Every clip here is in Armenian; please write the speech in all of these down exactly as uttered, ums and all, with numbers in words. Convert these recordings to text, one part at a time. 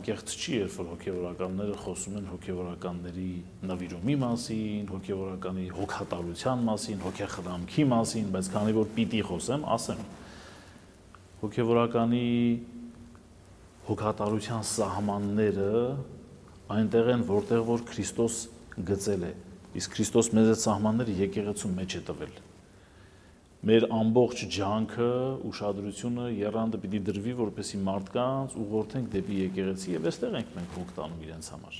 անկեղծ չի, երբ որ հոգևորականները խոսում են հոգևորականների նվիրումի մասին, հոգևորականի հոգատարության մասին, հոգեխնամքի մասին, բայց քանի որ պիտի խոսեմ, ասեմ, հոգևորականի հոգատարության սահմանները այնտեղ են, որտեղ որ Քրիստոս գծել է, իսկ Քրիստոս մեզ այդ սահմանները եկեղեցու մեջ է տվել։ Մեր ամբողջ ջանքը, ուշադրությունը, եռանդը պիտի դրվի, որպեսզի մարդկանց ուղղորդենք դեպի եկեղեցի եւ այստեղ ենք մենք հոգ տանում իրենց համար։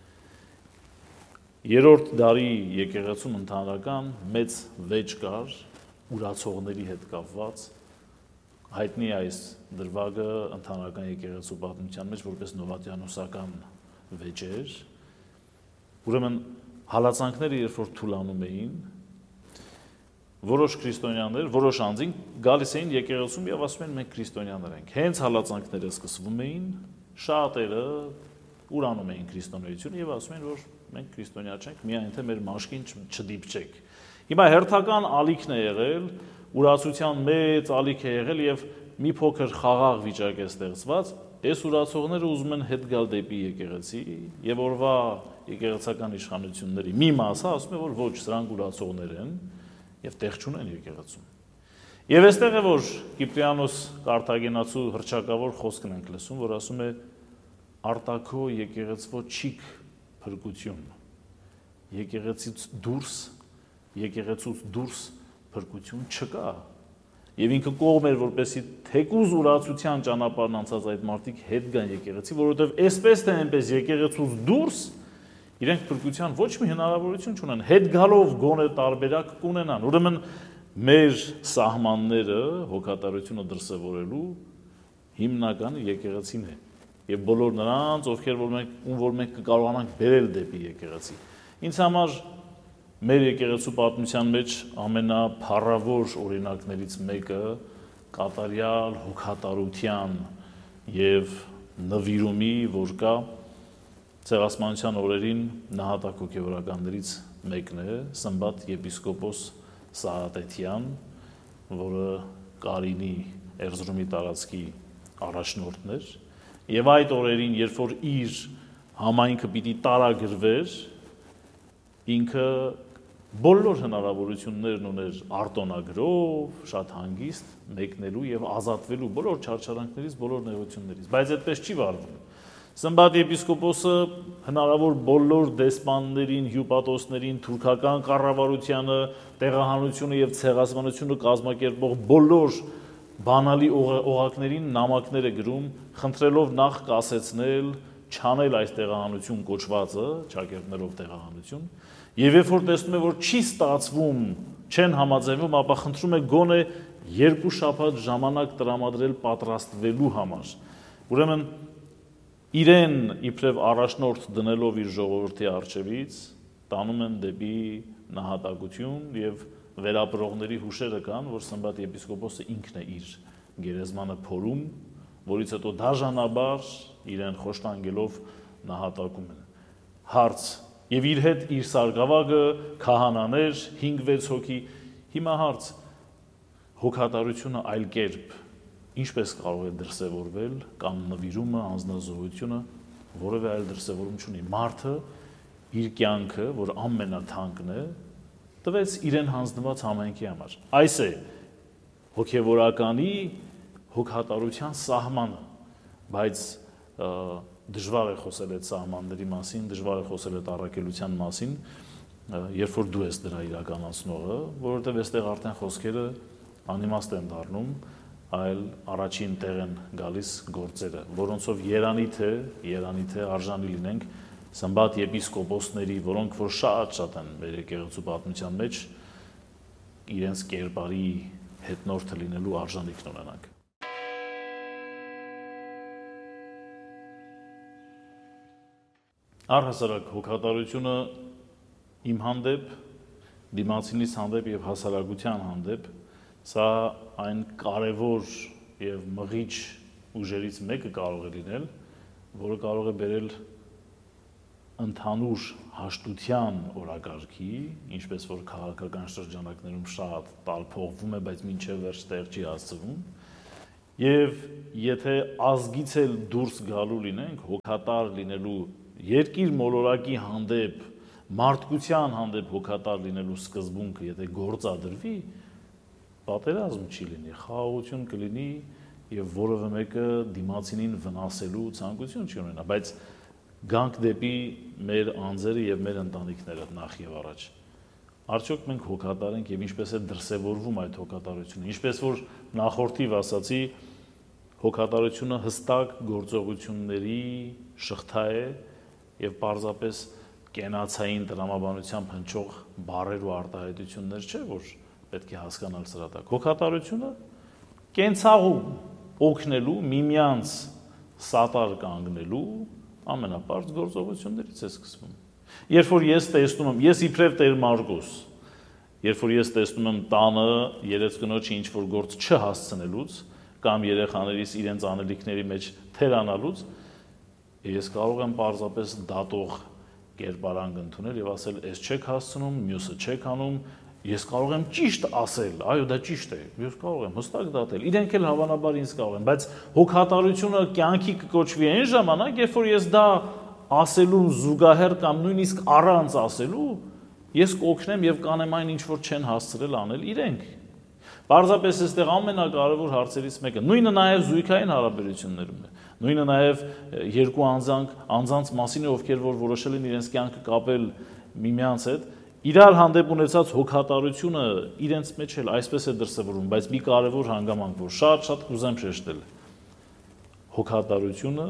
Երրորդ դարի եկեղեցում ընդհանրական մեծ վեճ կար ուրացողների հետ կապված, հայտնի այս դրվագը ընդհանրական եկեղեցու պատմության մեջ որպես նովատիանոսական վեճեր, ուրեմն հալածանքները երբ որ թուլանում էին, որոշ քրիստոնյաներ, որոշ անձինք գալիս էին եկեղեցում եւ ասում են մենք քրիստոնյաներ ենք։ Հենց հալածանքները սկսվում էին, շատերը ուրանում էին քրիստոնեությունը եւ ասում են, որ մենք քրիստոնյա չենք, միայն թե մեր մաշկին չդիպչեք։ Հիմա հերթական ալիքն է եղել, ուրացության մեծ ալիք է եղել եւ մի փոքր խաղաղ վիճակ է ստեղծված, այս ուրացողները ուզում են հետ գալ դեպի եկեղեցի եւ օրվա եկեղեցական իշխանությունների մի մասը ասում է, որ ոչ, սրանք ուրացողներ են եւ տեղ չունեն եկեղեցում։ Եվ այստեղ է, որ Կիպրիանոս Կարթագենացու հռչակավոր խոսքն ենք լսում, որ ասում է արտաքո եկեղեցվո չիք փրկություն, եկեղեցից դուրս, եկեղեցուց դուրս փրկություն չկա։ Եվ ինքը կողմ էր, որպեսզի թեկուզ ուրացության ճանապարհն անցած այդ մարդիկ հետ գան եկեղեցի, որովհետև այսպես թե այնպես եկեղեցուց դուրս իրենք փրկության ոչ մի հնարավորություն չունեն, հետ գալով գոնե տարբերակ կունենան։ Ուրեմն մեր սահմանները հոգատարությունը դրսևորելու հիմնական եկեղեցին է եւ բոլոր նրանց, ովքեր որ մենք ում որ մենք կկարողանանք բերել դեպի եկեղեցի։ Ինձ համար մեր եկեղեցու պատմության մեջ ամենափառավոր օրինակներից մեկը կատարյալ հոգատարության եւ նվիրումի, որ կա Ցեղասպանության օրերին նահատակ հոգևորականներից մեկն է Սմբատ եպիսկոպոս Սահատետյան, որը Կարինի Էրզրումի տարածքի առաջնորդն էր, եւ այդ օրերին, երբ որ իր համայնքը պիտի տարագրվեր, ինքը բոլոր հնարավորություններն ուներ արտոնագրով, շատ հանգիստ մեկնելու եւ ազատվելու բոլոր չարչարանքներից, բոլոր նեղություններից, բայց այդպես չի վարվում։ Սմբատ եպիսկոպոսը հնարավոր բոլոր դեսպաններին, հյուպատոսներին, թուրքական կառավարությանը, տեղահանությունը եւ ցեղասպանությունը կազմակերպող բոլոր բանալի օղակներին նամակներ է գրում, խնդրելով նախ կասեցնել, չանել այս տեղահանություն կոչվածը, ճակերտներով տեղահանություն, եւ երբ որ տեսնում է, որ չի ստացվում, չեն համաձայնվում, ապա խնդրում է գոնե երկու շաբաթ ժամանակ տրամադրել պատրաստվելու համար։ Ուրեմն իրեն իբրև առաջնորդ դնելով իր ժողովրդի առջևից, տանում են դեպի նահատակություն եւ վերապրողների հուշերը կան, որ Սմբատ եպիսկոպոսը ինքն է իր գերեզմանը փորում, որից հետո դաժանաբար իրեն խոշտանգելով նահատակում են։ Հարց. եւ իր հետ իր սարգավագը, քահանաներ, հինգ-վեց հոգի, հիմա հարց. հոգատարությունը այլ կերպ ինչպես կարող է դրսևորվել կամ նվիրումը, անձնազոհությունը, որևէ այլ դրսևորում չունի։ Մարդը իր կյանքը, որ ամենաթանկն է, տվեց իրեն հանձնված համայնքի համար։ Այս է հոգևորականի հոգատարության սահմանը, բայց դժվար է խոսել այդ սահմանների մասին, դժվար է խոսել այդ առաքելության մասին, երբ որ դու ես դրա իրականացնողը, որովհետև այստեղ արդեն խոսքերը անիմաստ են դառնում, այլ առաջին տեղ են գալիս գործերը, որոնցով երանիթ է, երանիթ է արժանի լինենք Սմբատ եպիսկոպոսների, որոնք որ շատ-շատ են մեր եկեղեցու պատմության մեջ, իրենց կերպարի հետնորդը լինելու արժանիքն ունենանք։ Առհասարակ հոգատարությունը իմ հանդեպ, դիմացինիս հանդեպ եւ հասարակության հանդեպ, սա այն կարևոր եւ մղիչ ուժերից մեկը կարող է լինել, որը կարող է բերել ընդհանուր հաշտության օրակարգի, ինչպես որ քաղաքական շրջանակներում շատ տալփողվում է, բայց մինչև վերջ տեղ չի հասցվում, Եվ եթե ազգից էլ դուրս գալու լինենք, հոգատար լինելու երկիր մոլորակի հանդեպ, մարդկության հանդեպ հոգատար լինելու սկզբունքը, եթե գործադրվի, պատերազմ չի լինի, խաղաղություն կլինի եւ որևէ մեկը դիմացինին վնասելու ցանկություն չի ունենա, բայց գանք դեպի մեր անձերը եւ մեր ընտանիքները նախ եւ առաջ։ Արդյոք մենք հոգատար ենք եւ ինչպես է դրսեւորվում այդ հոգատարությունը, ինչպես որ նախորդիվ ասացի, հոգատարությունը հստակ գործողությունների շղթա է եւ պարզապես կենացային տրամաբանությամբ հնչող բառեր ու արտահայտություններ չէ, որ պետք է հասկանալ սրա տակ։ Հոգատարությունը կենցաղում օգնելու, միմյանց սատար կանգնելու ամենապարզ գործողություններից է սկսվում։ Երբ որ ես տեսնում եմ, ես իբրև Տեր Մարկոս, երբ որ ես տեսնում եմ տանը երեխեքնոջը ինչ որ գործ չհասցնելուց կամ երեխաներիս իրենց անելիքների մեջ թերանալուց, ես կարող եմ պարզապես դատող կերպարանք ընդունել եւ ասել, «Էս չեք հասցնում, մյուսը չեք անում», ես կարող եմ ճիշտ ասել, այո, դա ճիշտ է, ես կարող եմ հստակ դատել, իրենք էլ հավանաբար ինձ կարող են, բայց հոգատարությունը կյանքի կկոչվի այն ժամանակ, երբ որ ես դա ասելուն զուգահեռ կամ նույնիսկ առանց ասելու, ես կօգնեմ եւ կանեմ այն ինչ որ չեն հասցրել անել իրենք։ Պարզապես այստեղ ամենակարևոր հարցերից մեկը, նույնը նաեւ զույգային հարաբերություններում է, նույնը նաեւ երկու անձանք, անձանց մասին, ովքեր որ որոշել են իրենց կյանքը կապել միմյանց հետ, իրար հանդեպ ունեցած հոգատարությունը իրենց մեջ էլ այսպես է դրսևորվում, բայց մի կարևոր հանգամանք, որ շատ-շատ կուզեմ շեշտել, հոգատարությունը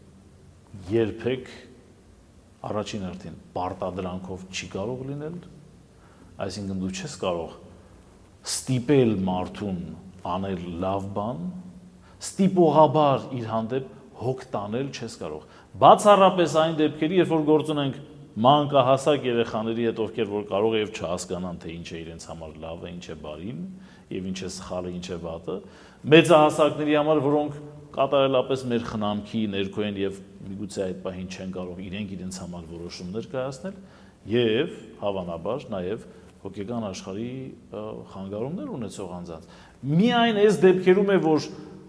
երբեք առաջին հերթին պարտադրանքով չի կարող լինել, այսինքն դու չես կարող ստիպել մարդուն անել լավ բան, ստիպողաբար իր հանդեպ հոգ տանել չես կարող։ Բացառապես այն դեպքերի, երբ որ գործ ունենք մանկահասակ երեխաների հետ, ովքեր որ կարող է եւ չհասկանան, թե ինչ է իրենց համար լավը, ինչ է բարին եւ ինչ է սխալը, ինչ է վատը, մեծահասակների համար, որոնք կատարելապես մեր խնամքի ներքո են եւ միգուցե այդ պահին չեն կարող իրենք իրենց համար որոշումներ կայացնել եւ հավանաբար նաեւ հոգեկան աշխարհի խանգարումներ ունեցող անձանց։ Միայն այս դեպքերում է, որ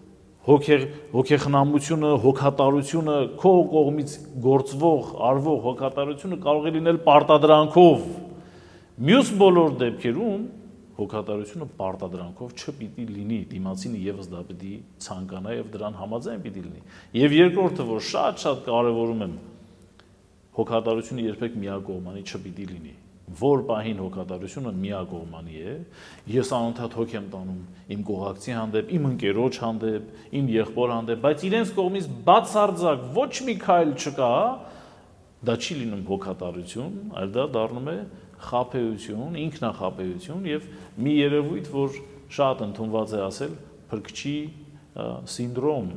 հոգեխնամությունը, հոգատարությունը, քո կողմից գործվող, արվող հոգատարությունը կարող է լինել պարտադրանքով։ Մյուս բոլոր դեպքերում հոգատարությունը պարտադրանքով չպիտի լինի, դիմացինը եւս դա պիտի ցանկանա եւ դրան համաձայն պիտի լինի։ Եվ երկրորդը, որ շատ-շատ կարեւորում եմ, հոգատարությունը երբեք միակողմանի չպիտի լինի։ Որ պահին հոգատարությունը միակողմանի է, ես անընդհատ հոգ եմ տանում իմ կողակցի հանդեպ, իմ ընկերոջ հանդեպ, իմ եղբոր հանդեպ, բայց իրենց կողմից բացարձակ ոչ մի քայլ չկա, դա չի լինում հոգատարություն, այլ դա դառնում է խաբեություն, ինքնախաբեություն եւ մի երևույթ, որ շատ ընդունված է ասել, փրկչի սինդրոմ։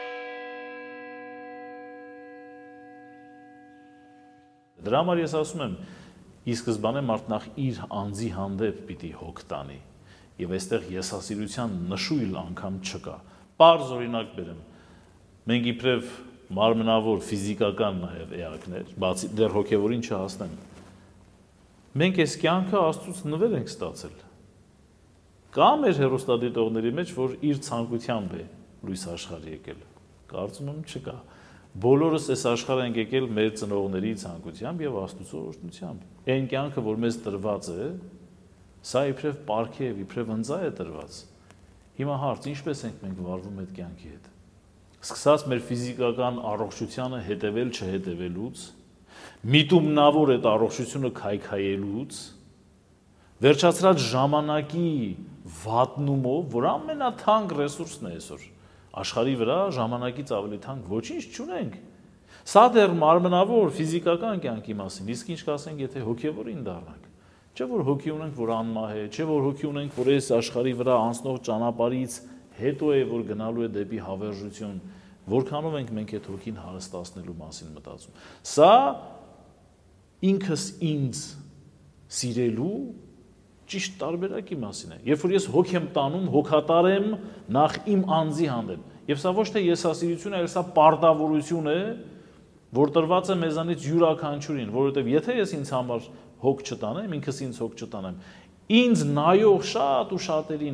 Դրա համար ես ասում եմ, ի սկզբանե մարդ նախ իր անձի հանդեպ պիտի հոգ տանի եւ այստեղ եսասիրության նշույլ անգամ չկա։ Պարզ օրինակ բերեմ։ Մենք իբրև մարմնավոր ֆիզիկական նաեւ էակներ, բացի դեռ հոգեվորին չհասնեն։ Մենք այս կյանքը Աստծուց նվեր ենք ստացել։ Կա մեր հերոստատիտողների մեջ, որ իր ցանկությամբ է լույս աշխարհ եկել։ Կարծում եմ չկա։ Բոլորս այս աշխարհ ենք եկել մեր ծնողների ցանկությամբ եւ Աստծո օրհնությամբ։ Այն կյանքը, որ մեզ տրված է, սա իբրև պարգև, իբրև ընձա է տրված։ Հիմա հարց, ինչպես ենք մենք վարվում այդ կյանքի հետ։ Սկսած մեր ֆիզիկական առողջությանը հետևել չհետևելուց, միտումնավոր այդ առողջությունը քայքայելուց, վերջացրած ժամանակի վատնումով, որ ամենաթանկ ռեսուրսն է այսօր, աշխարհի վրա ժամանակից ավելի թանկ ոչինչ չունենք։ Սա դեռ մարմնավոր ֆիզիկական կյանքի մասին, իսկ ինչ կասենք, եթե հոգևորին դառնանք։ Չէ որ հոգի ունենք, որ անմահ է, չէ որ հոգի ունենք, որ այս աշխարհի վրա անցնող ճանապարհից հետո է, որ գնալու է դեպի հավերժություն, որքանով ենք մենք այդ հոգին հարստացնելու մասին մտածում։ Սա ինքս ինձ սիրելու ճիշտ տարբերակի մասին է։ Երբ որ ես հոգ եմ տանում, հոգատար եմ նախ իմ անձի հանդեպ։ Եվ սա ոչ թե եսասիրություն է, այլ սա պարտավորություն է, որ տրված է մեզանից յուրաքանչյուրին, որովհետև եթե ես ինձ համար հոգ չտանեմ, ինքս ինձ հոգ չտանեմ, ինձ նայող շատ ու շատերին,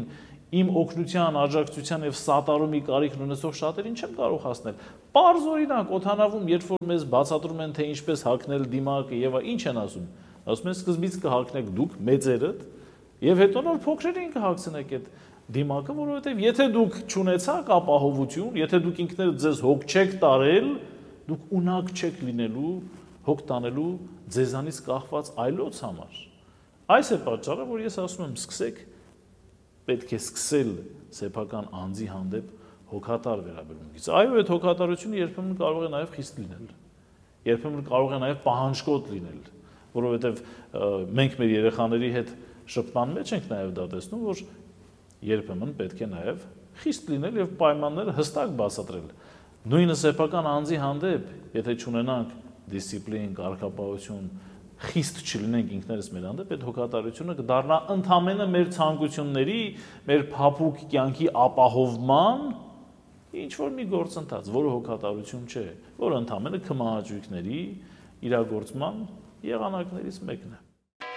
իմ օգնության, աջակցության եւ սատարումի կարիքն ունեցող շատերին չեմ կարող հասնել։ Պարզ օրինակ, օդանավում, երբ որ մեզ բացատրում են, թե ինչպես հակնել դիմակը եւ ինչ են ասում, ասում են սկզբից կհակնեք դուք մեծերդ եւ հետո նոր փոքրերին կհակցնեք այդ դիմակը, որովհետեւ եթե դուք չունեցաք ապահովություն, եթե դուք ինքներդ ձեզ հոգ չեք տարել, դուք ունակ չեք լինելու հոգ տանելու ձեզանից կախված այլոց համար։ Այս է պատճառը, որ ես ասում եմ, սկսեք պետք է սկսել սեփական անձի հանդեպ հոգատար վերաբերմունքից։ Այո, այդ հոգատարությունը երբեմն կարող է նաև խիստ լինել։ Երբեմն կարող է նաև պահանջկոտ լինել, որովհետև մենք մեր երեխաների հետ շփման մեջ ենք նաև դա տեսնում, որ երբեմն պետք է նաև խիստ լինել եւ պայմանները հստակ բացատրել։ Նույնը սեփական անձի հանդեպ, եթե չունենանք դիսցիպլին, կարգապահություն, խիստ չլինենք ինքներս մեր հանդեպ, այդ հոգատարությունը կդառնա ընդամենը մեր ցանկությունների, մեր փափուկ կյանքի ապահովման ինչ որ մի գործընթաց, որը հոգատարություն չէ, որը ընդամենը քմահաճույքների իրագործման եղանակներից մեկն է։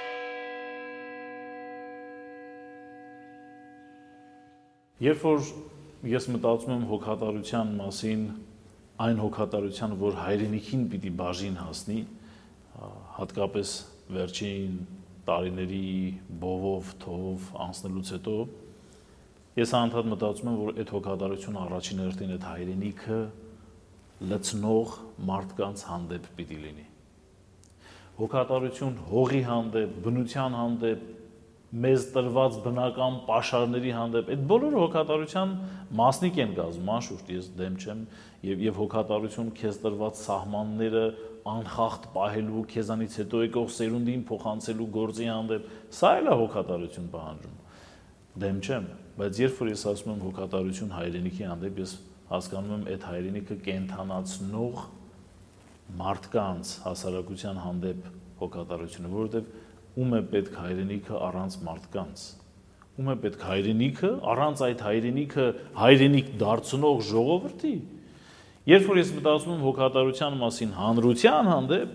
Երբ որ ես մտածում եմ հոգատարության մասին, այն հոգատարության, որ հայրենիքին պիտի բաժին հասնի, հատկապես վերջին տարիների բովով, թով անցնելուց հետո, ես անդադ մտածում եմ, որ այդ հոգատարությունը առաջին հերթին այդ հայրենիքը լցնող մարդկանց հանդեպ պիտի լինի։ Հոգատարություն հողի հանդեպ, բնության հանդեպ, մեզ տրված բնական պաշարների հանդեպ, այդ բոլորը հոգատարության մասնիկ են կազմում, անշուշտ ես դեմ չեմ, եւ եւ հոգատարություն քեզ տրված սահմանները անխախտ պահելու, քեզանից հետո եկող սերունդին փոխանցելու գործի հանդեպ, սա էլ է հոգատարություն պահանջում։ Դեմ չեմ, բայց երբ որ ես ասում եմ հոգատարություն հայրենիքի հանդեպ, ես հասկանում եմ այդ հայրենիքը կենթանացնող մարդկանց հասարակության հանդեպ հոգատարությունը, որովհետեւ ում է պետք հայրենիքը առանց մարդկանց, ում է պետք հայրենիքը առանց այդ հայրենիքը հայրենիք դարձնող ժողովրդի։ Երբ որ ես մտածում եմ հոգատարության մասին հանրության հանդեպ,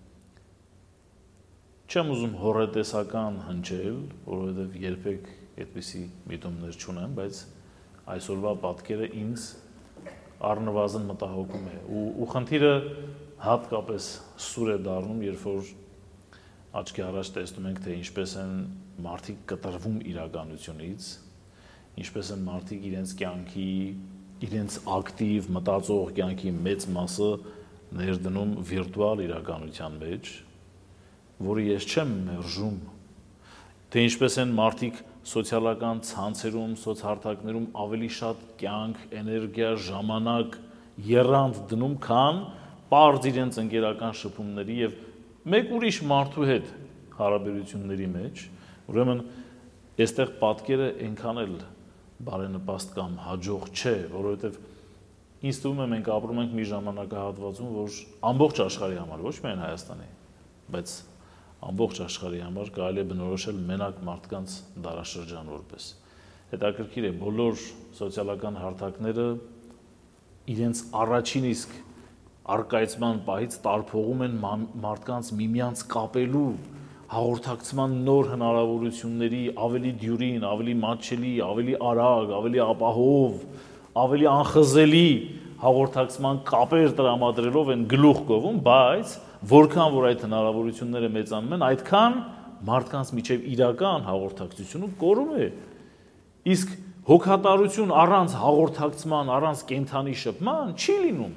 չեմ ուզում հոռետեսական հնչել, որովհետև երբեք այդպիսի միտումներ չունեմ, բայց այսօրվա պատկերը ինձ առնվազն մտահոգում է, ու, ու խնդիրը հատկապես սուր է դառնում, երբ որ աչքի առաջ տեսնում ենք, թե ինչպես են մարդիկ կտրվում իրականությունից, ինչպես են մարդիկ իրենց կյանքի, իրենց ակտիվ մտածող կյանքի մեծ մասը ներդնում վիրտուալ իրականության մեջ, որը ես չեմ մերժում, թե ինչպես են մարդիկ սոցիալական ցանցերում, սոցհարթակներում ավելի շատ կյանք, էներգիա, ժամանակ, եռանդ դնում, քան պարզ իրենց ընկերական շփումների եւ մեկ ուրիշ մարդու հետ հարաբերությունների մեջ, ուրեմն այստեղ պատկերը այնքան էլ բարենպաստ կամ հաջող չէ, որովհետև ինձ թվում է մենք ապրում ենք մի ժամանակահատվածում, որ ամբողջ աշխարհի համար, ոչ միայն Հայաստանի, բայց ամբողջ աշխարհի համար կարելի է բնորոշել մենակ մարդկանց դարաշրջան որպես։ Հետաքրքիր է, բոլոր սոցիալական հարթակները իրենց առաջին իսկ արկայծման պահից տարփողում են մարդկանց միմյանց կապելու, հաղորդակցման նոր հնարավորությունների ավելի դյուրին, ավելի մատչելի, ավելի արագ, ավելի ապահով, ավելի անխզելի հաղորդակցման կապեր տրամադրելով են գլուխ կովում, բայց որքան որ այդ հնարավորությունները մեծանում են, այդքան մարդկանց միջև իրական հաղորդակցությունը կորում է։ Իսկ հոգատարություն առանց հաղորդակցման, առանց կենթանի շփման չի լինում։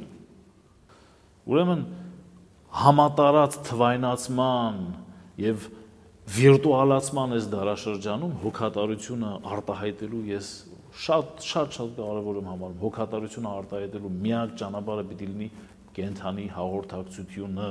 Ուրեմն համատարած թվայնացման եւ վիրտուալացման այս դարաշրջանում հոգատարությունը արտահայտելու ես շատ շատ շատ կարևոր եմ համարում, հոգատարությունը արտահայտելու միակ ճանապարհը պիտի լինի կենթանի հաղորդակցությունը։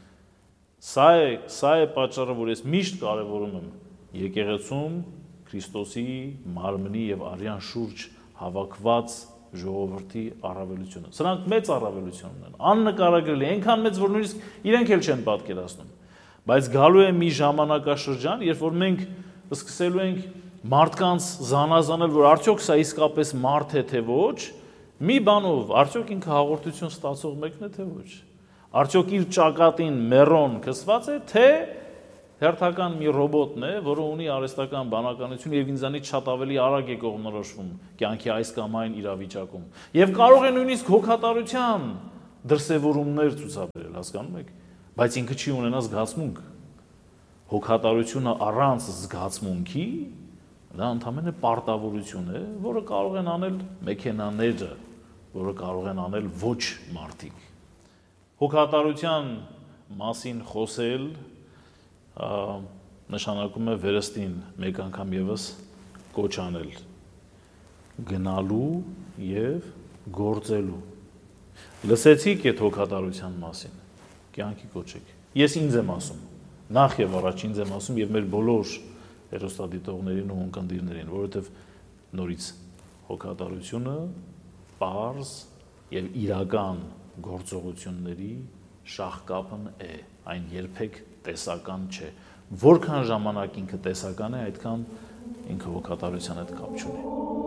Սա է, սա է պատճառը, որ ես միշտ կարևորում եմ եկեղեցում Քրիստոսի մարմնի եւ արյան շուրջ հավաքված ժողովրդի առավելությունը։ Սրանք մեծ առավելություն ունեն, աննկարագրելի, այնքան մեծ, որ նույնիսկ իրենք էլ չեն պատկերացնում։ Բայց գալու է մի ժամանակաշրջան, երբ որ մենք սկսելու ենք մարդկանց զանազանել, որ արդյոք սա իսկապես մարդ է թե ոչ, մի բանով, արդյոք ինքը հաղորդություն ստացող մեկն է թե ոչ։ Արդյոք իր ճակատին մերոն քսված է, թե հերթական մի ռոբոտն է, որը ունի արհեստական բանականություն եւ ինձանից շատ ավելի արագ է կողմնորոշվում կյանքի այս կամ այն իրավիճակում։ Եվ կարող է նույնիսկ հոգատարության դրսևորումներ ցուցաբերել, հասկանում եք, բայց ինքը չի ունենա զգացմունք։ Հոգատարությունը առանց զգացմունքի դա ընդհանրապես պարտավորություն է, որը կարող են անել մեքենաները, որը կարող են անել ոչ մարդիկ։ Հոգատարության մասին խոսել նշանակում է վերստին մեկ անգամ եւս կոչ անել գնալու եւ գործելու։ Լսեցիք այդ հոգատարության մասին, կյանքի կոչեք։ Ես ինձ եմ ասում, նախ եւ առաջ ինձ եմ ասում եւ մեր բոլոր հեռուստադիտողներին ու ունկնդիրներին, որովհետեւ նորից հոգատարությունը պարզ եւ իրական գործողությունների շաղկապն է, այն երբեք տեսական չէ։ Որքան ժամանակ ինքը տեսական է, այդքան ինքը հոգատարության հետ կապ չունի։